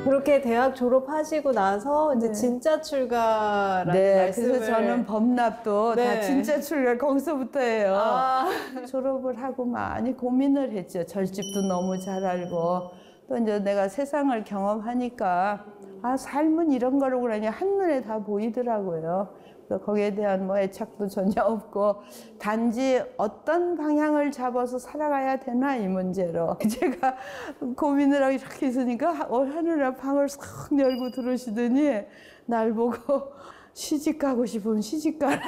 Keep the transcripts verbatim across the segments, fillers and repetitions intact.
그렇게 대학 졸업하시고 나서 이제 네. 진짜 출가라는 네, 말씀을. 그래서 저는 법납도 네. 다 진짜 출가 거기서부터예요. 아. 졸업을 하고 많이 고민을 했죠. 절집도 너무 잘 알고 또 이제 내가 세상을 경험하니까 아 삶은 이런 거라고 그러니 한눈에 다 보이더라고요. 그래서 거기에 대한 뭐 애착도 전혀 없고 단지 어떤 방향을 잡아서 살아가야 되나 이 문제로 제가 고민을 하고 이렇게 있으니까 하늘에 방을 싹 열고 들어오시더니 날 보고 시집 가고 싶으면 시집 가라.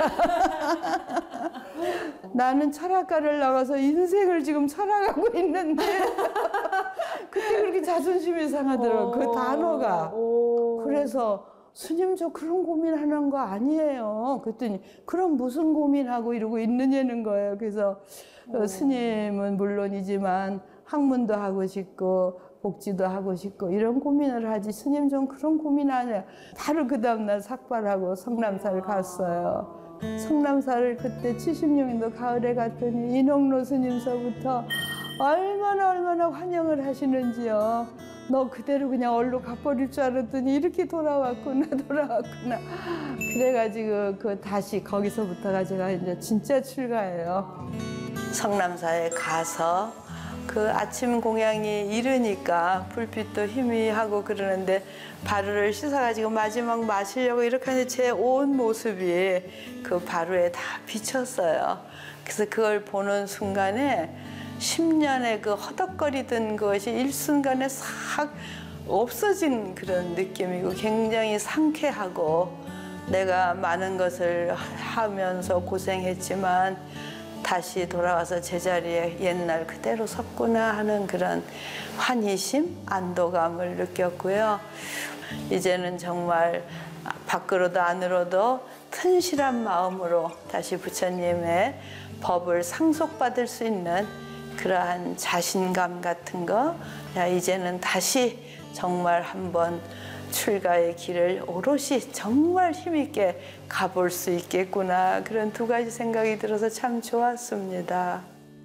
나는 철학과를 나가서 인생을 지금 철학하고 있는데 그때 그렇게 자존심이 상하더라고요. 그 단어가. 그래서 스님 저 그런 고민하는 거 아니에요. 그랬더니 그럼 무슨 고민하고 이러고 있느냐는 거예요. 그래서 어, 스님은 물론이지만 학문도 하고 싶고 복지도 하고 싶고 이런 고민을 하지 스님 좀 그런 고민 아니에요. 바로 그 다음날 삭발하고 성남사를 갔어요. 성남사를 그때 칠십육 년도 가을에 갔더니 인옥로 스님서부터 얼마나 얼마나 환영을 하시는지요. 너 그대로 그냥 얼로 가버릴 줄 알았더니 이렇게 돌아왔구나 돌아왔구나. 그래가지고 그 다시 거기서부터가 제가 이제 진짜 출가예요. 성남사에 가서 그 아침 공양이 이르니까 불빛도 희미하고 그러는데 바루를 씻어가지고 마지막 마시려고 이렇게 하는데 제 온 모습이 그 바루에 다 비쳤어요. 그래서 그걸 보는 순간에 십 년의 그 허덕거리던 것이 일순간에 싹 없어진 그런 느낌이고 굉장히 상쾌하고 내가 많은 것을 하면서 고생했지만 다시 돌아와서 제자리에 옛날 그대로 섰구나 하는 그런 환희심, 안도감을 느꼈고요. 이제는 정말 밖으로도 안으로도 튼실한 마음으로 다시 부처님의 법을 상속받을 수 있는 그러한 자신감 같은 거, 야, 이제는 다시 정말 한번 출가의 길을 오롯이 정말 힘있게 가볼 수 있겠구나. 그런 두 가지 생각이 들어서 참 좋았습니다.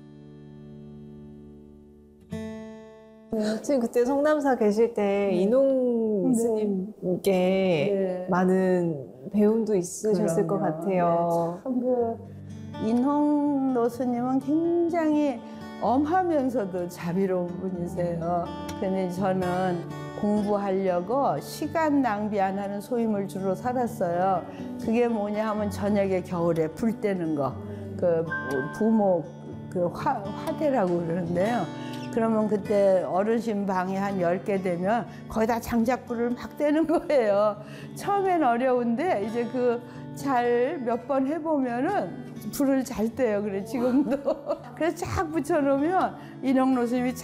선생님 그때 성남사 계실 때 네. 인홍 네. 스님께 네. 많은 배움도 있으셨을 그럼요. 것 같아요. 네, 참 그 인홍로 스님은 굉장히 엄하면서도 자비로운 분이세요. 근데 저는 공부하려고 시간 낭비 안 하는 소임을 주로 살았어요. 그게 뭐냐 하면 저녁에 겨울에 불 때는 거, 그 부모 그 화, 화대라고 그러는데요. 그러면 그때 어르신 방이 한 열 개 되면 거기다 장작불을 막 떼는 거예요. 처음엔 어려운데 이제 그 잘 몇 번 해보면은 불을 잘 떼요. 그래 지금도. 그래서 쫙 붙여놓으면 인홍로 스님이